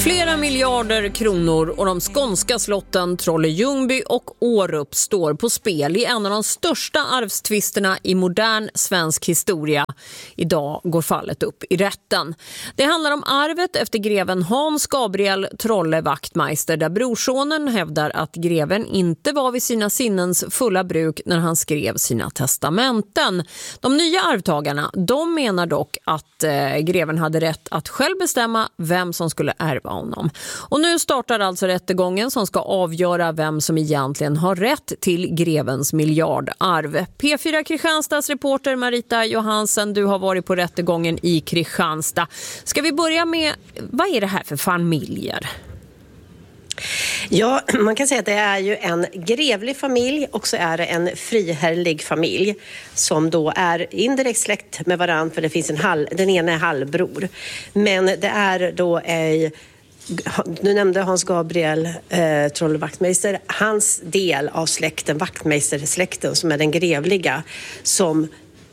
Flera miljarder kronor och de skånska slotten Trolle-Ljungby och Årup står på spel i en av de största arvstvisterna i modern svensk historia. Idag går fallet upp i rätten. Det handlar om arvet efter greven Hans Gabriel Trolle Wachtmeister, där brorsonen hävdar att greven inte var vid sina sinnens fulla bruk när han skrev sina testamenten. De nya arvtagarna, de menar dock att greven hade rätt att själv bestämma vem som skulle ärva honom. Och nu startar alltså rättegången som ska avgöra vem som egentligen har rätt till grevens miljardarv. P4 Kristianstads reporter Marita Johansen, du har varit på rättegången i Kristianstad. Ska vi börja med, vad är det här för familjer? Ja, man kan säga att det är ju en grevlig familj och så är det en friherrlig familj som då är indirekt släkt med varandra, för det finns den ena är halvbror. Men det är då nu nämnde Hans Gabriel Trolle Wachtmeister, hans del av släkten, Wachtmeister-släkten, som är den grevliga, som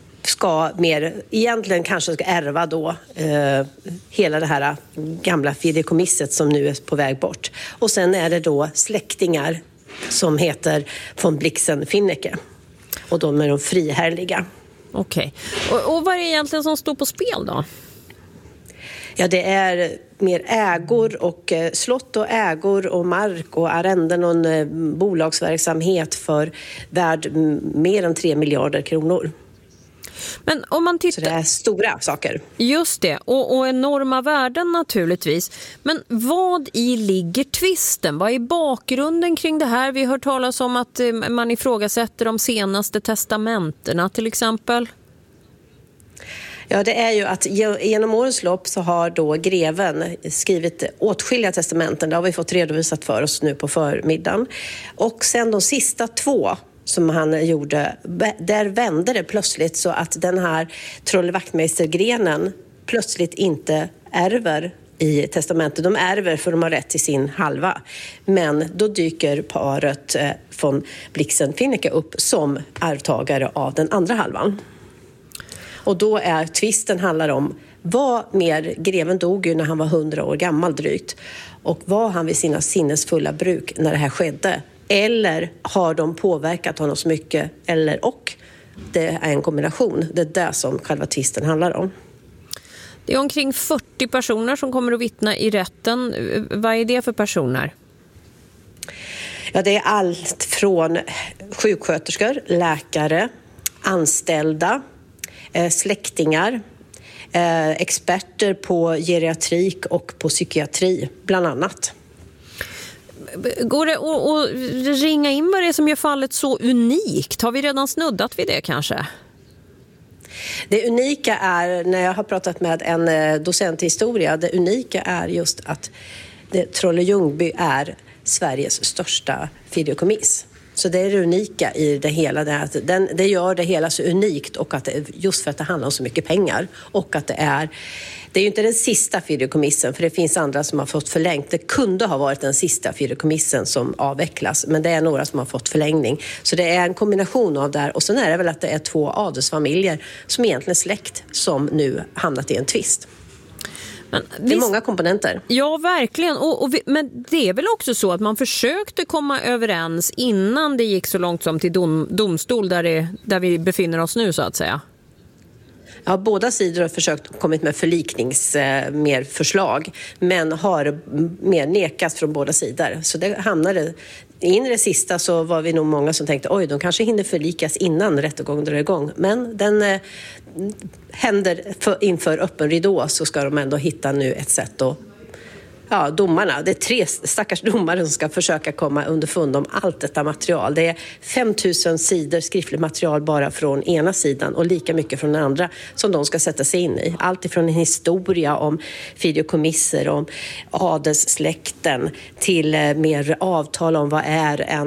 egentligen kanske ska ärva då hela det här gamla fideikommisset som nu är på väg bort. Och sen är det då släktingar som heter von Blixen-Finnecke. Och de är de friherliga. Okej. Och vad är det egentligen som står på spel då? Ja, det är mer ägor och slott och ägor och mark och arrenden och en bolagsverksamhet för värd mer än 3 miljarder kronor. Men om man tittar... Så det är stora saker. Just det, och enorma värden naturligtvis. Men vad i ligger tvisten? Vad är bakgrunden kring det här? Vi har hört talas om att man ifrågasätter de senaste testamenterna till exempel. Ja, det är ju att genom årens lopp så har då greven skrivit åtskilliga testamenten. Det har vi fått redovisat för oss nu på förmiddagen. Och sen de sista 2 som han gjorde, där vände det plötsligt så att den här Trolle Wachtmeister-grenen plötsligt inte ärver i testamentet. De ärver för de har rätt till sin halva. Men då dyker paret von Blixen-Finnecke upp som arvtagare av den andra halvan. Och då är tvisten handlar om greven dog ju när han var 100 år gammal drygt. Och var han vid sina sinnesfulla bruk när det här skedde? Eller har de påverkat honom så mycket? Och det är en kombination. Det är det som själva tvisten handlar om. Det är omkring 40 personer som kommer att vittna i rätten. Vad är det för personer? Ja, det är allt från sjuksköterskor, läkare, anställda, släktingar, experter på geriatrik och på psykiatri bland annat. Går det att ringa in vad det är som gör fallet så unikt? Har vi redan snuddat vid det kanske? Det unika är, när jag har pratat med en docent i historia, det unika är just att Trolle-Ljungby är Sveriges största fideikommiss. Så det är det unika i det hela. Det gör det hela så unikt, och att just för att det handlar om så mycket pengar. Och att det är ju inte den sista fideikommissen, för det finns andra som har fått förlängt. Det kunde ha varit den sista fideikommissen som avvecklas, men det är några som har fått förlängning. Så det är en kombination av det här. Och sen är det väl att det är 2 adelsfamiljer som egentligen är släkt som nu hamnat i en tvist. Men det är många komponenter. Ja, verkligen. Men det är väl också så att man försökte komma överens innan det gick så långt som till domstol där vi befinner oss nu så att säga. Ja, båda sidor har försökt kommit med mer förslag, men har mer nekats från båda sidor. Så det hamnade in i det sista, så var vi nog många som tänkte de kanske hinner förlikas innan rättegången drar igång. Men den händer inför öppen ridå, så ska de ändå hitta nu ett sätt att domarna. Det är 3 stackars domare som ska försöka komma underfund om allt detta material. Det är 5000 sidor skriftligt material bara från ena sidan och lika mycket från den andra som de ska sätta sig in i. Allt ifrån en historia om fideikommisser, om adelssläkten till mer avtal om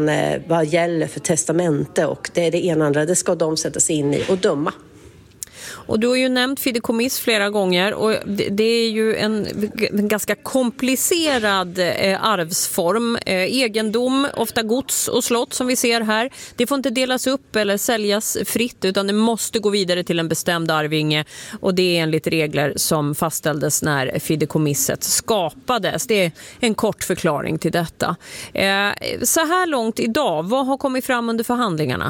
vad gäller för testamente, och det är det ena andra. Det ska de sätta sig in i och döma. Och du har ju nämnt fideikommiss flera gånger och det är ju en ganska komplicerad arvsform. Egendom, ofta gods och slott som vi ser här. Det får inte delas upp eller säljas fritt utan det måste gå vidare till en bestämd arvinge och det är enligt regler som fastställdes när fideikommisset skapades. Det är en kort förklaring till detta. Så här långt idag, vad har kommit fram under förhandlingarna?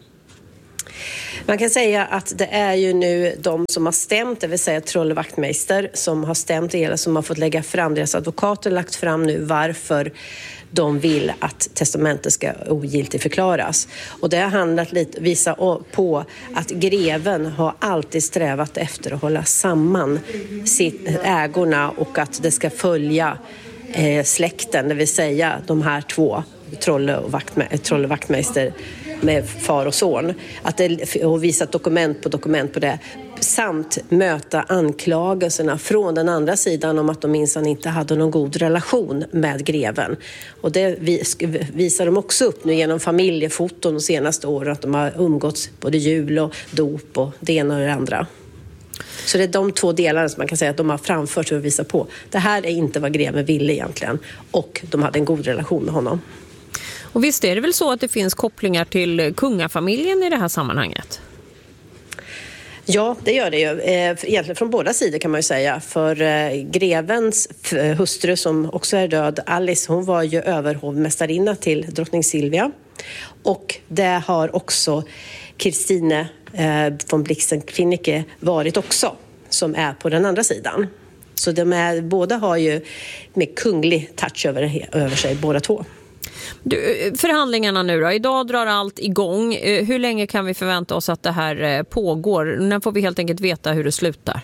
Man kan säga att det är ju nu de som har stämt, det vill säga Trolle Wachtmeister, som har stämt det hela, som har fått lägga fram, deras advokater lagt fram nu varför de vill att testamentet ska ogiltigt förklaras. Och det har handlat lite, visa på att greven har alltid strävat efter att hålla samman ägorna och att det ska följa släkten, det vill säga de här två, Trolle Wachtmeister med far och son, att det, och visat dokument på det, samt möta anklagelserna från den andra sidan om att de minsann inte hade någon god relation med greven. Och det visar de också upp nu genom familjefoton de senaste åren, att de har umgåtts både jul och dop och det ena och det andra. Så det är de två delarna som man kan säga att de har framfört och visat på. Det här är inte vad greven ville egentligen och de hade en god relation med honom. Och visst är det väl så att det finns kopplingar till kungafamiljen i det här sammanhanget? Ja, det gör det ju. Egentligen från båda sidor kan man ju säga. För grevens hustru som också är död, Alice, hon var ju överhovmästarinna till drottning Silvia. Och det har också Christine von Blixen-Finnicke varit också, som är på den andra sidan. Så båda har ju med kunglig touch över sig, båda två. Förhandlingarna nu då, idag drar allt igång. Hur länge kan vi förvänta oss att det här pågår? När får vi helt enkelt veta hur det slutar?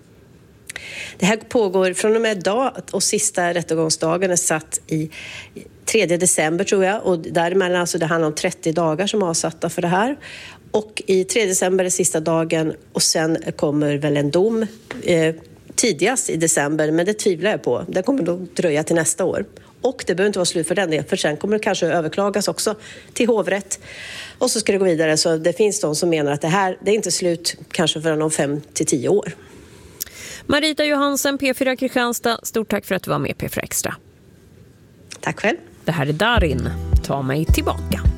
Det här pågår från och med idag och sista rättegångsdagen är satt i 3 december tror jag. Och däremellan, alltså det handlar om 30 dagar som är avsatta för det här. Och i 3 december är sista dagen och sen kommer väl en dom tidigast i december, men det tvivlar jag på. Det kommer nog dröja till nästa år. Och det behöver inte vara slut för den delen, för sen kommer det kanske överklagas också till hovrätt. Och så ska det gå vidare, så det finns de som menar att det är inte slut kanske förrän om 5 till 10 år. Marita Johansen, P4 Kristianstad, stort tack för att du var med P4 Extra. Tack själv. Det här är Darin, ta mig tillbaka.